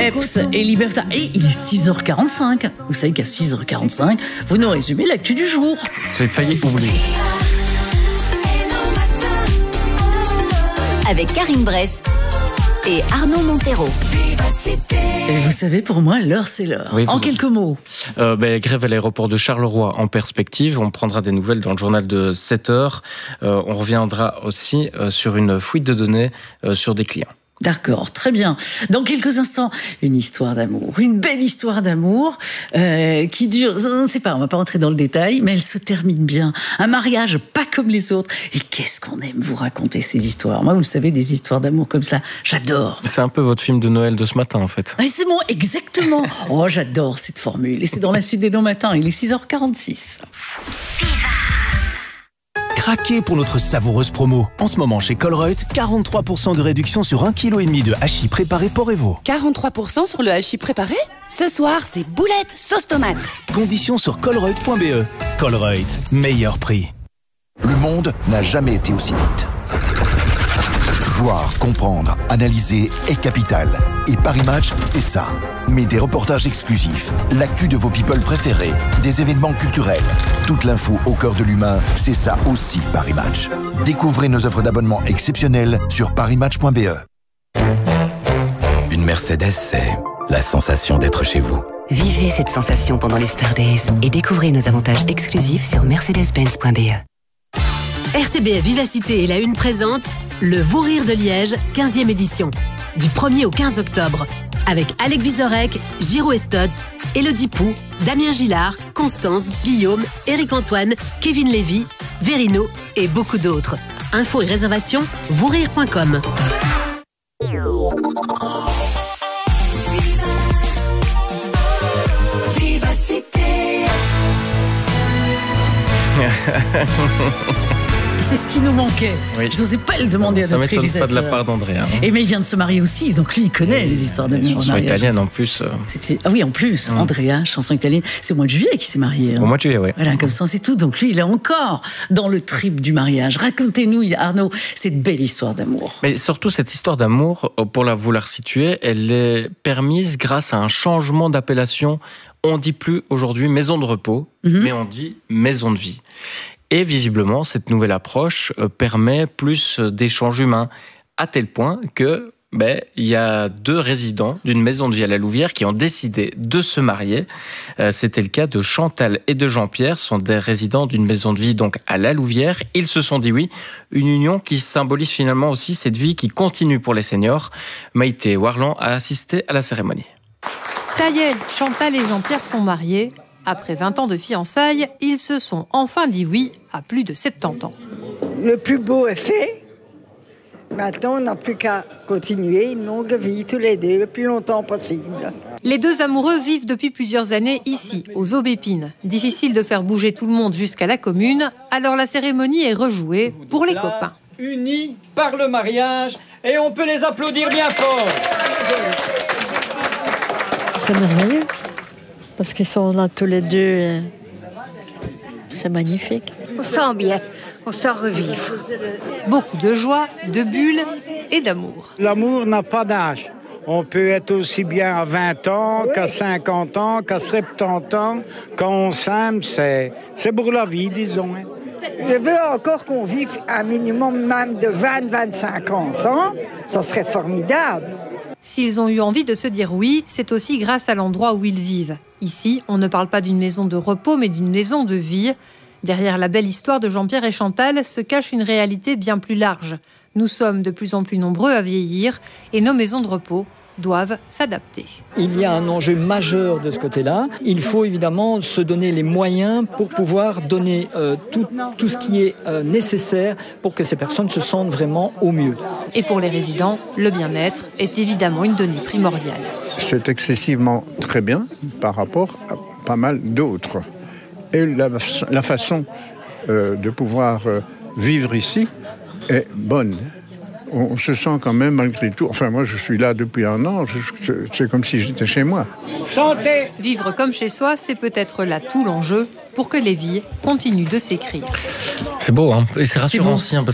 Peps et Liberta. Et il est 6h45. Vous savez qu'à 6h45, vous nous résumez l'actu du jour. J'ai failli oublier. Avec Karine Bress et Arnaud Montero. Et vous savez, pour moi, l'heure, c'est l'heure. Oui, en quelques mots. Grève à l'aéroport de Charleroi en perspective. On prendra des nouvelles dans le journal de 7h. On reviendra aussi sur une fuite de données sur des clients. D'accord, très bien. Dans quelques instants, une histoire d'amour, une belle histoire d'amour qui dure, on ne sait pas, on va pas rentrer dans le détail, mais elle se termine bien. Un mariage pas comme les autres. Et qu'est-ce qu'on aime vous raconter ces histoires. Moi, vous le savez, des histoires d'amour comme ça, j'adore. C'est un peu votre film de Noël de ce matin, en fait. Et c'est bon, exactement. Oh, j'adore cette formule. Et c'est dans la suite des longs matins. Il est 6h46. Craquez pour notre savoureuse promo. En ce moment chez Colruyt, 43% de réduction sur 1,5 kg de hachis préparé Porrevo. 43% sur le hachis préparé ? Ce soir, c'est boulettes sauce tomate. Conditions sur colruyt.be. Colruyt, meilleur prix. Le monde n'a jamais été aussi vite. Voir, comprendre, analyser est capital. Et Paris Match, c'est ça. Mais des reportages exclusifs, l'actu de vos people préférés, des événements culturels, toute l'info au cœur de l'humain, c'est ça aussi Paris Match. Découvrez nos offres d'abonnement exceptionnelles sur parismatch.be. Une Mercedes, c'est la sensation d'être chez vous. Vivez cette sensation pendant les Star Days et découvrez nos avantages exclusifs sur mercedes-benz.be. RTBF Vivacité et la Une présente le Vous Rire de Liège, 15e édition. Du 1er au 15 octobre. Avec Alec Vizorek, Giro Estods, Élodie Pou, Damien Gillard, Constance, Guillaume, Éric-Antoine, Kevin Lévy, Verino et beaucoup d'autres. Infos et réservations, vousrire.com. C'est ce qui nous manquait. Oui. Je n'osais pas le demander à notre réalisateur. Ça m'étonne pas de la part d'André. Hein. Et mais il vient de se marier aussi, donc lui il connaît les histoires d'amour. Chanson italienne en plus. Ah oui, en plus, Andrea, chanson italienne. C'est au mois de juillet qu'il s'est marié. Hein. Au mois de juillet, oui. Voilà, comme ça c'est tout. Donc lui il est encore dans le trip du mariage. Racontez-nous, Arnaud, cette belle histoire d'amour. Mais surtout cette histoire d'amour, pour vous la resituer, elle est permise grâce à un changement d'appellation. On dit plus aujourd'hui maison de repos, mais on dit maison de vie. Et visiblement, cette nouvelle approche permet plus d'échanges humains, à tel point que il y a 2 résidents d'une maison de vie à la Louvière qui ont décidé de se marier. C'était le cas de Chantal et de Jean-Pierre, sont des résidents d'une maison de vie donc à la Louvière. Ils se sont dit oui, une union qui symbolise finalement aussi cette vie qui continue pour les seniors. Maïté Warland a assisté à la cérémonie. Ça y est, Chantal et Jean-Pierre sont mariés. Après 20 ans de fiançailles, ils se sont enfin dit oui à plus de 70 ans. Le plus beau est fait. Maintenant, on n'a plus qu'à continuer une longue vie tous les deux le plus longtemps possible. Les 2 amoureux vivent depuis plusieurs années ici, aux Aubépines. Difficile de faire bouger tout le monde jusqu'à la commune, alors la cérémonie est rejouée pour les copains. Unis par le mariage, et on peut les applaudir bien fort. C'est merveilleux. Parce qu'ils sont là tous les deux. C'est magnifique. On sent bien, on sent revivre. Beaucoup de joie, de bulles et d'amour. L'amour n'a pas d'âge. On peut être aussi bien à 20 ans, qu'à 50 ans, qu'à 70 ans. Quand on s'aime, c'est pour la vie, disons. Je veux encore qu'on vive un minimum même de 20-25 ans ensemble. Ça serait formidable. S'ils ont eu envie de se dire oui, c'est aussi grâce à l'endroit où ils vivent. Ici, on ne parle pas d'une maison de repos, mais d'une maison de vie. Derrière la belle histoire de Jean-Pierre et Chantal se cache une réalité bien plus large. Nous sommes de plus en plus nombreux à vieillir et nos maisons de repos doivent s'adapter. Il y a un enjeu majeur de ce côté-là. Il faut évidemment se donner les moyens pour pouvoir donner tout ce qui est nécessaire pour que ces personnes se sentent vraiment au mieux. Et pour les résidents, le bien-être est évidemment une donnée primordiale. C'est excessivement très bien par rapport à pas mal d'autres. Et la façon de pouvoir vivre ici est bonne. On se sent quand même malgré tout. Enfin, moi, je suis là depuis 1 an. C'est comme si j'étais chez moi. Chantez! Vivre comme chez soi, c'est peut-être là tout l'enjeu pour que les vies continuent de s'écrire. C'est beau, hein, et c'est rassurant aussi. Hein,